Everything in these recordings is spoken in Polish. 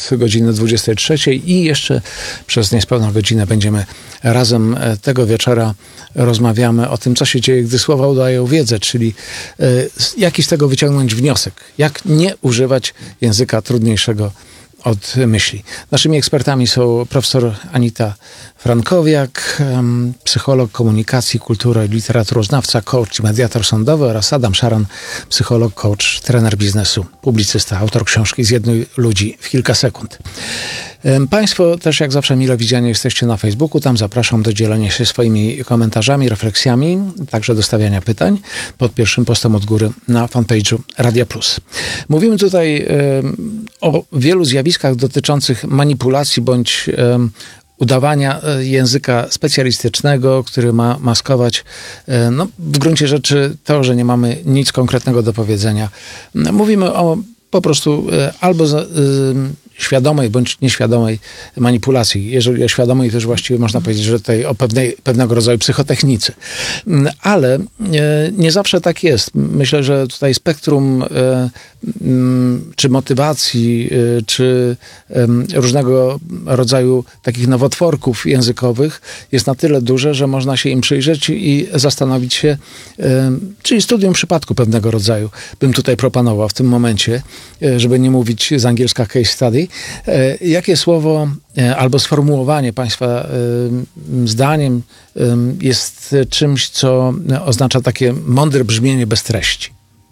od godziny 23 i jeszcze przez niespełną godzinę będziemy razem tego wieczora rozmawiamy o tym, co się dzieje, gdy słowa udają wiedzę, czyli jaki z tego wyciągnąć wniosek, jak nie używać języka trudniejszego od myśli. Naszymi ekspertami są profesor Anita Frankowiak, psycholog komunikacji, kultury, literaturoznawca, coach i mediator sądowy oraz Adam Szaran, psycholog, coach, trener biznesu, publicysta, autor książki Zjednuj ludzi w kilka sekund. Państwo też jak zawsze mile widziani jesteście na Facebooku. Tam zapraszam do dzielenia się swoimi komentarzami, refleksjami, także do stawiania pytań pod pierwszym postem od góry na fanpage'u Radia Plus. Mówimy tutaj o wielu zjawiskach dotyczących manipulacji bądź udawania języka specjalistycznego, który ma maskować w gruncie rzeczy to, że nie mamy nic konkretnego do powiedzenia. Mówimy o po prostu albo świadomej bądź nieświadomej manipulacji. Jeżeli o świadomej, to już właściwie można powiedzieć, że tutaj o pewnego rodzaju psychotechnice. Ale nie zawsze tak jest. Myślę, że tutaj spektrum czy motywacji, czy różnego rodzaju takich nowotworków językowych jest na tyle duże, że można się im przyjrzeć i zastanowić się, czyli studium przypadku pewnego rodzaju bym tutaj proponował w tym momencie, żeby nie mówić z angielska case study. Jakie słowo albo sformułowanie Państwa zdaniem jest czymś, co oznacza takie mądre brzmienie bez treści?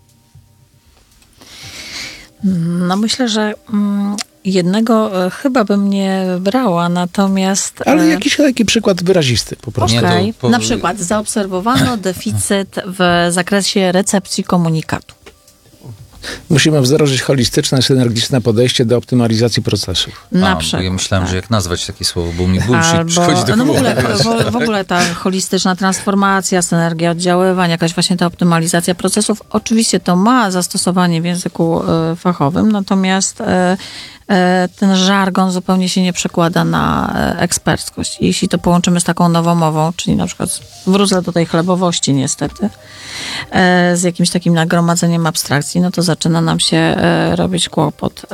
No myślę, że jednego chyba bym nie brała, natomiast... Ale jakiś taki przykład wyrazisty po prostu. Okej. Na przykład zaobserwowano deficyt w zakresie recepcji komunikatu. Musimy wdrożyć holistyczne, synergiczne podejście do optymalizacji procesów. Na przykład. Ja myślałem, że jak nazwać takie słowo, bo mi bullshit przychodzi do głowy. W ogóle ta holistyczna transformacja, synergia oddziaływań, jakaś właśnie ta optymalizacja procesów, oczywiście to ma zastosowanie w języku fachowym, natomiast ten żargon zupełnie się nie przekłada na eksperckość. Jeśli to połączymy z taką nowomową, czyli na przykład wrócę do tej chlebowości niestety, z jakimś takim nagromadzeniem abstrakcji, no to zaczyna nam się robić kłopot.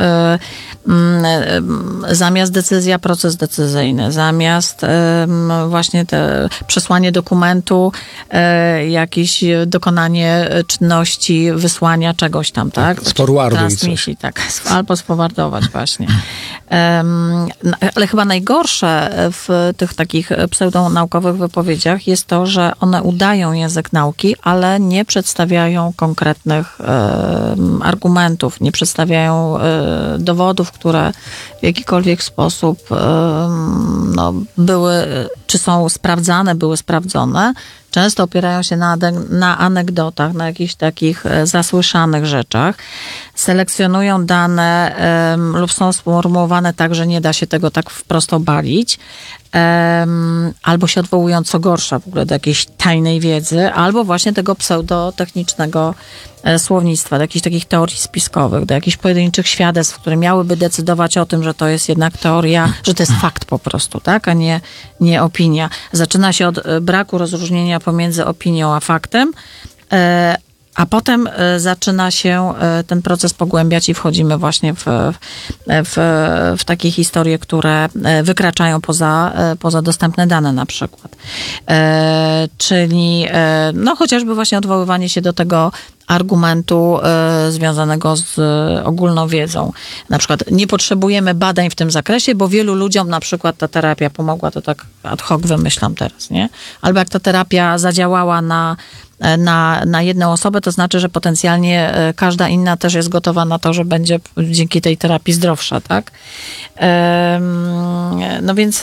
Zamiast decyzja, proces decyzyjny. Zamiast właśnie przesłanie dokumentu, jakieś dokonanie czynności, wysłania czegoś tam, tak? Sforwarduj transmisji, tak. Albo sforwardować właśnie. Ale chyba najgorsze w tych takich pseudonaukowych wypowiedziach jest to, że one udają język nauki, ale nie przedstawiają konkretnych argumentów, nie przedstawiają dowodów, które w jakikolwiek sposób były, czy są sprawdzane, były sprawdzone. Często opierają się na anegdotach, na jakichś takich zasłyszanych rzeczach. Selekcjonują dane lub są sformułowane tak, że nie da się tego tak wprost obalić. Albo się odwołują, co gorsza, w ogóle do jakiejś tajnej wiedzy, albo właśnie tego pseudotechnicznego słownictwa, do jakichś takich teorii spiskowych, do jakichś pojedynczych świadectw, które miałyby decydować o tym, że to jest jednak teoria, że to jest fakt po prostu, tak, a nie opinia. Zaczyna się od braku rozróżnienia pomiędzy opinią a faktem, a potem zaczyna się ten proces pogłębiać i wchodzimy właśnie w takie historie, które wykraczają poza dostępne dane na przykład. Czyli chociażby właśnie odwoływanie się do tego argumentu związanego z ogólną wiedzą. Na przykład nie potrzebujemy badań w tym zakresie, bo wielu ludziom na przykład ta terapia pomogła, to tak ad hoc wymyślam teraz, nie? Albo jak ta terapia zadziałała na jedną osobę, to znaczy, że potencjalnie każda inna też jest gotowa na to, że będzie dzięki tej terapii zdrowsza, tak? No więc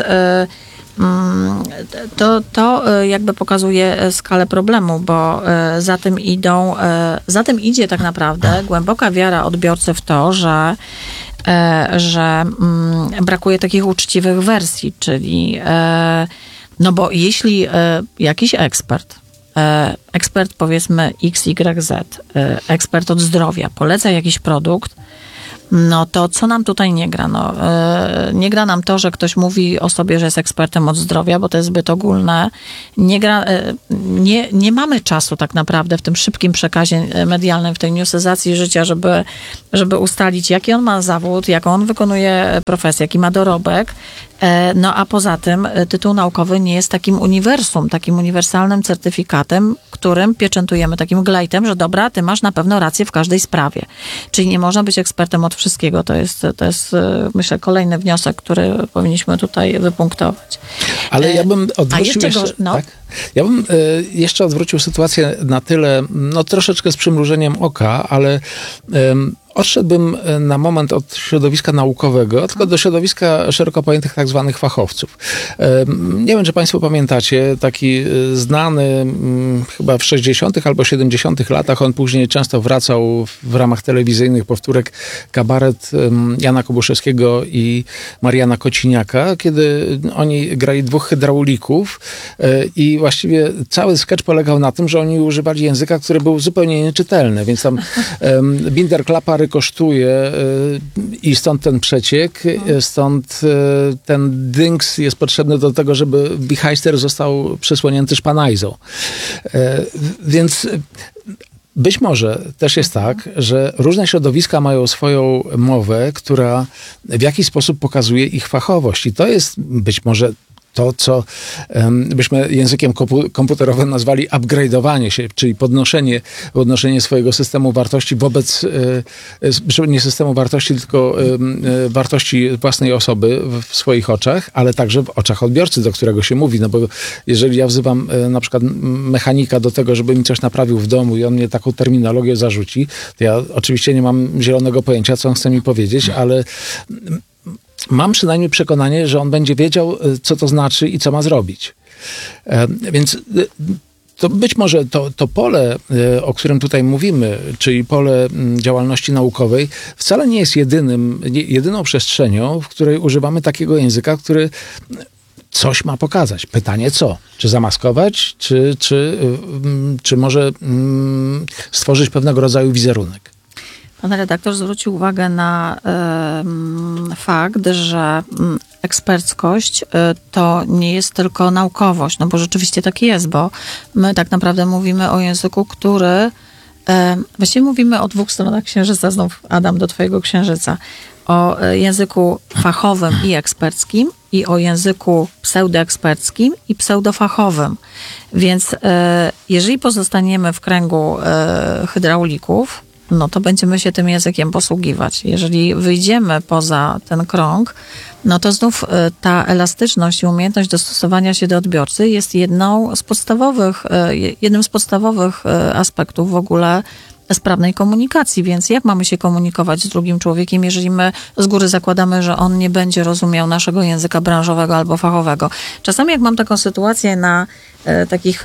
to jakby pokazuje skalę problemu, bo za tym idzie tak naprawdę głęboka wiara odbiorcy w to, że brakuje takich uczciwych wersji, czyli bo jeśli jakiś ekspert powiedzmy XYZ, ekspert od zdrowia, poleca jakiś produkt, no to co nam tutaj nie gra? Nie gra nam to, że ktoś mówi o sobie, że jest ekspertem od zdrowia, bo to jest zbyt ogólne. Nie mamy czasu tak naprawdę w tym szybkim przekazie medialnym, w tej newsyzacji życia, żeby ustalić, jaki on ma zawód, jaką on wykonuje profesję, jaki ma dorobek. No a poza tym tytuł naukowy nie jest takim uniwersum, takim uniwersalnym certyfikatem, którym pieczętujemy, takim glejtem, że dobra, ty masz na pewno rację w każdej sprawie. Czyli nie można być ekspertem od wszystkiego. To jest myślę, kolejny wniosek, który powinniśmy tutaj wypunktować. Ale ja bym odwrócił tak? Ja bym jeszcze odwrócił sytuację na tyle, troszeczkę z przymrużeniem oka, ale odszedłbym na moment od środowiska naukowego, tylko do środowiska szeroko pojętych tak zwanych fachowców. Nie wiem, czy państwo pamiętacie, taki znany chyba w 60. albo 70. latach, on później często wracał w ramach telewizyjnych powtórek, kabaret Jana Kobuszewskiego i Mariana Kociniaka, kiedy oni grali dwóch hydraulików i właściwie cały sketch polegał na tym, że oni używali języka, który był zupełnie nieczytelny, więc tam binder klapary kosztuje i stąd ten przeciek, stąd ten dynks jest potrzebny do tego, żeby wichajster został przysłonięty szpanajzą. Więc być może też jest tak, że różne środowiska mają swoją mowę, która w jakiś sposób pokazuje ich fachowość i to jest być może to, co byśmy językiem komputerowym nazwali upgrade'owanie się, czyli podnoszenie swojego systemu wartości wobec, nie systemu wartości, tylko wartości własnej osoby w swoich oczach, ale także w oczach odbiorcy, do którego się mówi. No bo jeżeli ja wzywam na przykład mechanika do tego, żeby mi coś naprawił w domu i on mnie taką terminologię zarzuci, to ja oczywiście nie mam zielonego pojęcia, co on chce mi powiedzieć, ale mam przynajmniej przekonanie, że on będzie wiedział, co to znaczy i co ma zrobić. Więc to być może to pole, o którym tutaj mówimy, czyli pole działalności naukowej, wcale nie jest jedyną przestrzenią, w której używamy takiego języka, który coś ma pokazać. Pytanie co? Czy zamaskować, czy może stworzyć pewnego rodzaju wizerunek? Pan redaktor zwrócił uwagę na fakt, że eksperckość to nie jest tylko naukowość, no bo rzeczywiście tak jest, bo my tak naprawdę mówimy o języku, który właściwie mówimy o dwóch stronach księżyca, znów Adam do twojego księżyca, o języku fachowym i eksperckim i o języku pseudoeksperckim i pseudofachowym. Więc jeżeli pozostaniemy w kręgu hydraulików, no to będziemy się tym językiem posługiwać. Jeżeli wyjdziemy poza ten krąg, no to znów ta elastyczność i umiejętność dostosowania się do odbiorcy jest jednym z podstawowych aspektów w ogóle sprawnej komunikacji. Więc jak mamy się komunikować z drugim człowiekiem, jeżeli my z góry zakładamy, że on nie będzie rozumiał naszego języka branżowego albo fachowego? Czasami jak mam taką sytuację na takich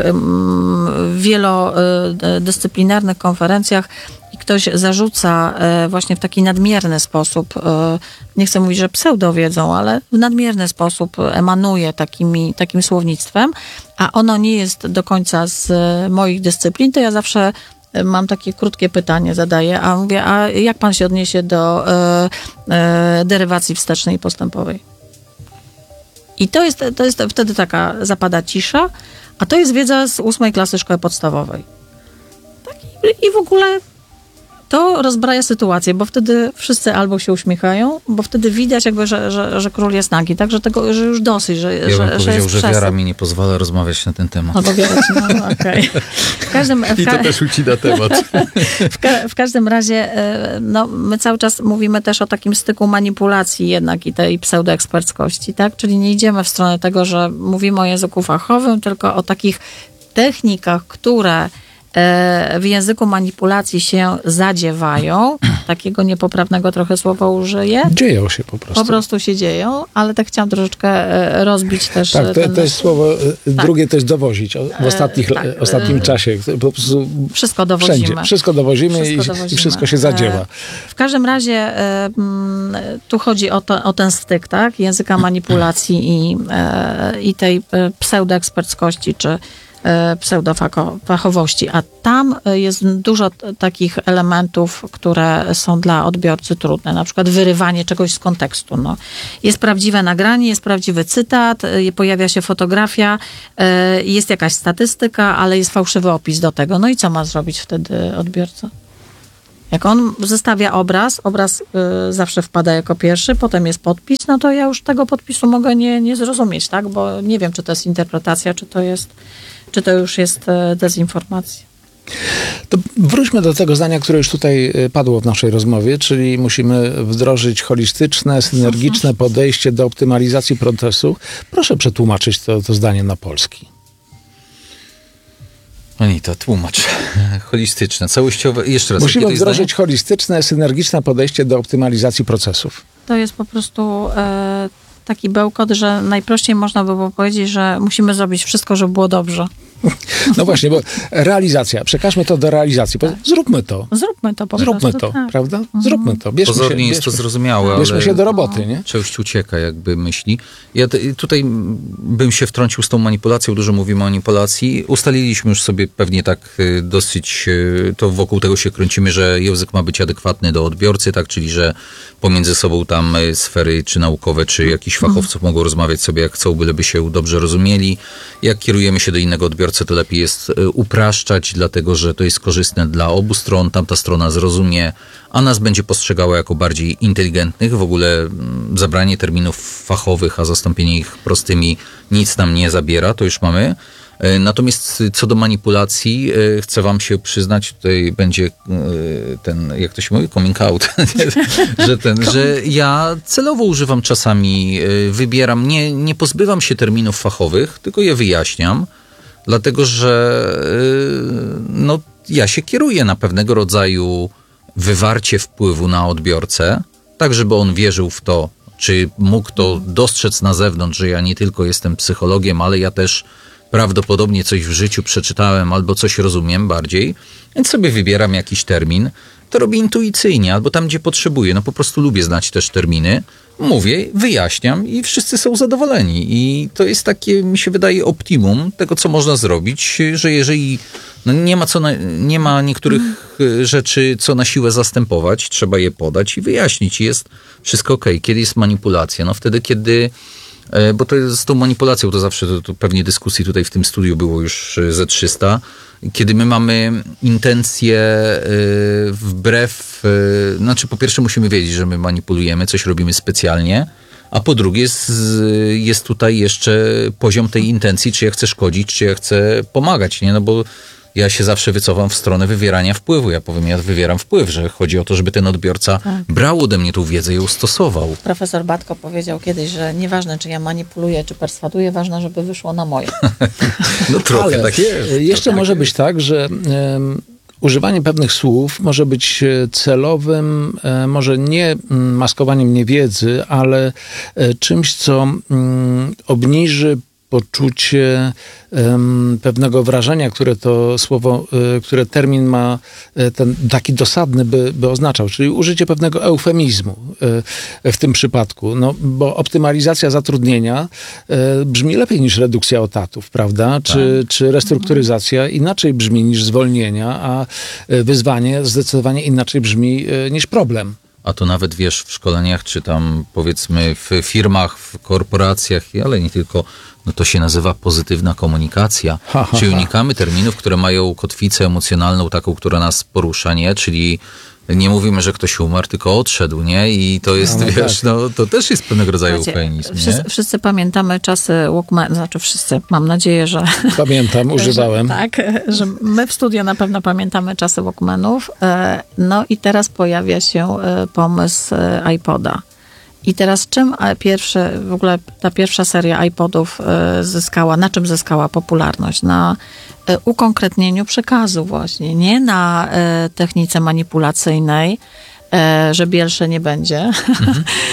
wielodyscyplinarnych konferencjach i ktoś zarzuca właśnie w taki nadmierny sposób, nie chcę mówić, że pseudowiedzą, ale w nadmierny sposób emanuje takim słownictwem, a ono nie jest do końca z moich dyscyplin, to ja zawsze mam takie krótkie pytanie, zadaję, a mówię, a jak pan się odniesie do derywacji wstecznej i postępowej? I to jest wtedy taka zapada cisza, a to jest wiedza z 8 klasy szkoły podstawowej. Tak, i w ogóle to rozbraja sytuację, bo wtedy wszyscy albo się uśmiechają, bo wtedy widać jakby, że król jest nagi, tak? Że już dosyć, że ja bym powiedział, jest że wiara mi nie pozwala rozmawiać na ten temat. No bo wiara ci, okej. I to też ucina temat. W każdym razie, no, my cały czas mówimy też o takim styku manipulacji jednak i tej pseudoeksperckości, tak? Czyli nie idziemy w stronę tego, że mówimy o języku fachowym, tylko o takich technikach, które w języku manipulacji się zadziewają. Takiego niepoprawnego trochę słowa użyję. Dzieją się po prostu. Po prostu się dzieją, ale tak chciałam troszeczkę rozbić też. Tak, to jest słowo, drugie to jest dowozić w ostatnim czasie. Po prostu wszystko dowozimy. Wszędzie. Wszystko dowozimy i wszystko się zadziewa. W każdym razie tu chodzi o ten styk, tak? Języka manipulacji i tej pseudoeksperckości, czy pseudofachowości, a tam jest dużo takich elementów, które są dla odbiorcy trudne, na przykład wyrywanie czegoś z kontekstu. No. Jest prawdziwe nagranie, jest prawdziwy cytat, pojawia się fotografia, jest jakaś statystyka, ale jest fałszywy opis do tego. No i co ma zrobić wtedy odbiorca? Jak on zestawia obraz zawsze wpada jako pierwszy, potem jest podpis, no to ja już tego podpisu mogę nie zrozumieć, tak? Bo nie wiem, czy to jest interpretacja, czy to już jest dezinformacja. To wróćmy do tego zdania, które już tutaj padło w naszej rozmowie, czyli musimy wdrożyć holistyczne, synergiczne podejście do optymalizacji procesu. Proszę przetłumaczyć to zdanie na polski. Anita, tłumacz. Holistyczne, całościowe. Jeszcze raz. Musimy wdrożyć holistyczne, synergiczne podejście do optymalizacji procesów. To jest po prostu taki bełkot, że najprościej można by było powiedzieć, że musimy zrobić wszystko, żeby było dobrze. No właśnie, bo realizacja. Przekażmy to do realizacji. Zróbmy to. Zróbmy to po Zróbmy prostu. to, Tak. prawda? Zróbmy to. Pozornie jest to zrozumiałe, bierzmy ale się do roboty, nie? część ucieka jakby myśli. Ja tutaj bym się wtrącił z tą manipulacją, dużo mówimy o manipulacji. Ustaliliśmy już sobie pewnie tak dosyć, to wokół tego się kręcimy, że język ma być adekwatny do odbiorcy, tak, czyli że pomiędzy sobą tam sfery czy naukowe, czy jakiś fachowców mogą rozmawiać sobie jak chcą, byleby się dobrze rozumieli. Jak kierujemy się do innego odbiorcy, to lepiej jest upraszczać, dlatego że to jest korzystne dla obu stron, tamta strona zrozumie, a nas będzie postrzegała jako bardziej inteligentnych. W ogóle zabranie terminów fachowych, a zastąpienie ich prostymi nic nam nie zabiera, to już mamy. Natomiast co do manipulacji, chcę wam się przyznać, tutaj będzie ten, jak to się mówi, coming out, że ja celowo używam czasami, wybieram, nie pozbywam się terminów fachowych, tylko je wyjaśniam, dlatego że no, ja się kieruję na pewnego rodzaju wywarcie wpływu na odbiorcę, tak żeby on wierzył w to, czy mógł to dostrzec na zewnątrz, że ja nie tylko jestem psychologiem, ale ja też prawdopodobnie coś w życiu przeczytałem albo coś rozumiem bardziej, więc sobie wybieram jakiś termin. To robię intuicyjnie, albo tam, gdzie potrzebuję. No po prostu lubię znać też terminy. Mówię, wyjaśniam i wszyscy są zadowoleni. I to jest takie, mi się wydaje, optimum tego, co można zrobić, że jeżeli no nie ma niektórych rzeczy, co na siłę zastępować, trzeba je podać i wyjaśnić. Jest wszystko okej. Kiedy jest manipulacja? No wtedy, kiedy... Bo to jest z tą manipulacją, to zawsze to pewnie dyskusji tutaj w tym studiu było już ze 300. Kiedy my mamy intencje wbrew, znaczy po pierwsze musimy wiedzieć, że my manipulujemy, coś robimy specjalnie, a po drugie jest tutaj jeszcze poziom tej intencji, czy ja chcę szkodzić, czy ja chcę pomagać, nie? No bo ja się zawsze wycofam w stronę wywierania wpływu. Ja powiem, ja wywieram wpływ, że chodzi o to, żeby ten odbiorca brał ode mnie tą wiedzę i ją stosował. Profesor Batko powiedział kiedyś, że nieważne, czy ja manipuluję, czy perswaduję, ważne, żeby wyszło na moje. No trochę ale tak jest. Jeszcze może być tak, że używanie pewnych słów może być celowym, może nie maskowaniem niewiedzy, ale czymś, co obniży poczucie pewnego wrażenia, które to słowo, które termin ma ten taki dosadny by oznaczał, czyli użycie pewnego eufemizmu w tym przypadku. No, bo optymalizacja zatrudnienia brzmi lepiej niż redukcja etatów, prawda? Czy restrukturyzacja inaczej brzmi niż zwolnienia, a wyzwanie zdecydowanie inaczej brzmi niż problem. A to nawet, wiesz, w szkoleniach, czy tam powiedzmy w firmach, w korporacjach, ale nie tylko, no to się nazywa pozytywna komunikacja. Czyli unikamy terminów, które mają kotwicę emocjonalną, taką, która nas porusza, nie? Czyli nie mówimy, że ktoś umarł, tylko odszedł, nie? I to jest, wiesz, no to też jest pewnego rodzaju eufemizm, nie? Wszyscy pamiętamy czasy Walkman, znaczy wszyscy, mam nadzieję, że... Pamiętam, używałem. Tak, że my w studio na pewno pamiętamy czasy Walkmanów. No i teraz pojawia się pomysł iPoda. I teraz czym w ogóle ta pierwsza seria iPodów zyskała, na czym zyskała popularność? Na ukonkretnieniu przekazu właśnie, nie na technice manipulacyjnej, że bielsze nie będzie,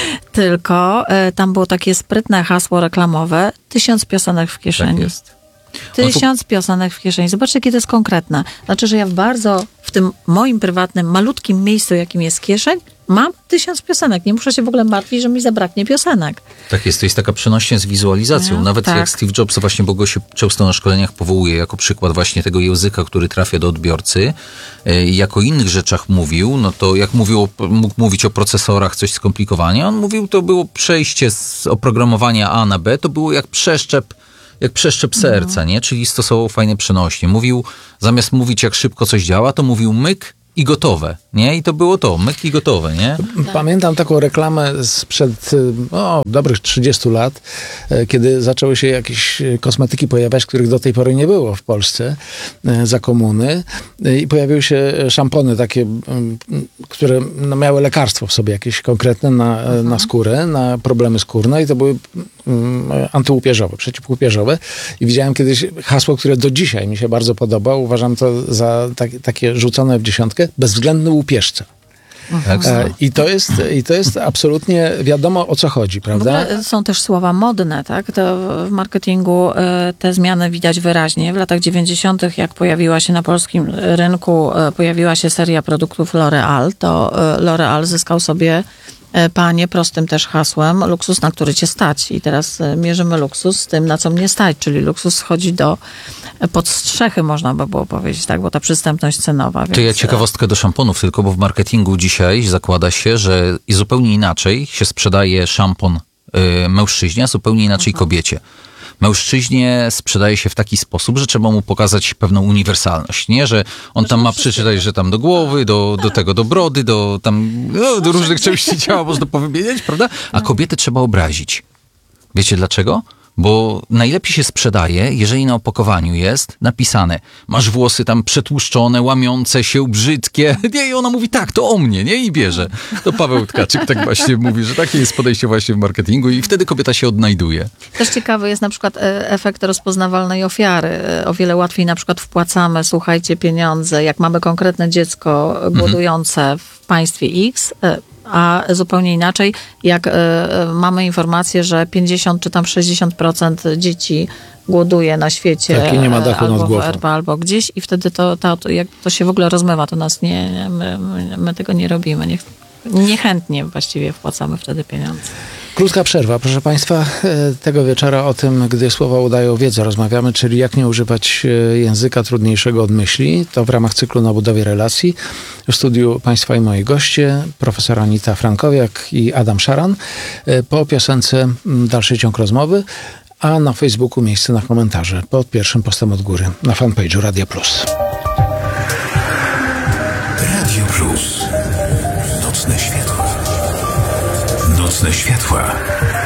tylko tam było takie sprytne hasło reklamowe, 1000 piosenek w kieszeni. Tak jest. 1000 piosenek w kieszeni. Zobaczcie, jakie to jest konkretne. Znaczy, że ja w tym moim prywatnym, malutkim miejscu, jakim jest kieszeń, mam 1000 piosenek. Nie muszę się w ogóle martwić, że mi zabraknie piosenek. Tak jest, to jest taka przenośnia z wizualizacją. No, Nawet tak. jak Steve Jobs, właśnie, bo go się często na szkoleniach powołuje jako przykład właśnie tego języka, który trafia do odbiorcy. Jak o innych rzeczach mówił, no to jak mógł mówić o procesorach, coś skomplikowania, on mówił, to było przejście z oprogramowania A na B, to było jak przeszczep serca, nie? Czyli stosował fajne przenośnie. Mówił, zamiast mówić jak szybko coś działa, to mówił myk i gotowe, nie? I to było to, myk i gotowe, nie? Pamiętam taką reklamę sprzed dobrych 30 lat, kiedy zaczęły się jakieś kosmetyki pojawiać, których do tej pory nie było w Polsce za komuny i pojawiły się szampony takie, które miały lekarstwo w sobie jakieś konkretne na skórę, na problemy skórne i to były antyłupieżowe, przeciwłupieżowe i widziałem kiedyś hasło, które do dzisiaj mi się bardzo podoba. Uważam to za takie rzucone w dziesiątkę. Bezwzględny łupieżca. I to jest absolutnie wiadomo, o co chodzi, prawda? W ogóle są też słowa modne, tak? To w marketingu te zmiany widać wyraźnie. W latach 90., jak pojawiła się na polskim rynku, pojawiła się seria produktów L'Oréal, to L'Oréal zyskał sobie panie prostym też hasłem luksus, na który cię stać. I teraz mierzymy luksus z tym, na co mnie stać, czyli luksus schodzi pod strzechy, można by było powiedzieć, tak, bo ta przystępność cenowa. To ja ciekawostkę do szamponów tylko, bo w marketingu dzisiaj zakłada się, że zupełnie inaczej się sprzedaje szampon mężczyźnie, a zupełnie inaczej kobiecie. Mężczyźnie sprzedaje się w taki sposób, że trzeba mu pokazać pewną uniwersalność, nie? Że on tam ma przeczytać, że tam do głowy, do tego, do brody, do różnych części ciała można powymieniać, prawda? A kobiety trzeba obrazić. Wiecie dlaczego? Bo najlepiej się sprzedaje, jeżeli na opakowaniu jest napisane, masz włosy tam przetłuszczone, łamiące się, brzydkie. Nie, i ona mówi, tak, to o mnie, nie? I bierze. To Paweł Tkaczyk tak właśnie mówi, że takie jest podejście właśnie w marketingu i wtedy kobieta się odnajduje. Też ciekawy jest na przykład efekt rozpoznawalnej ofiary. O wiele łatwiej na przykład wpłacamy, słuchajcie, pieniądze, jak mamy konkretne dziecko głodujące w państwie X, a zupełnie inaczej, jak mamy informację, że 50 czy tam 60% dzieci głoduje na świecie, tak, i nie ma dachu albo nad głową. w RP, albo gdzieś i wtedy jak to się w ogóle rozmywa, to nas my tego nie robimy. Niechętnie właściwie wpłacamy wtedy pieniądze. Krótka przerwa, proszę Państwa. Tego wieczora o tym, gdy słowa udają wiedzę, rozmawiamy, czyli jak nie używać języka trudniejszego od myśli. To w ramach cyklu na budowie relacji. W studiu Państwa i moi goście, profesor Anita Frankowiak i Adam Szaran. Po piosence dalszy ciąg rozmowy, a na Facebooku miejsce na komentarze pod pierwszym postem od góry na fanpage'u Radia Plus. Radio Plus. Nocne światła. Nocne światła.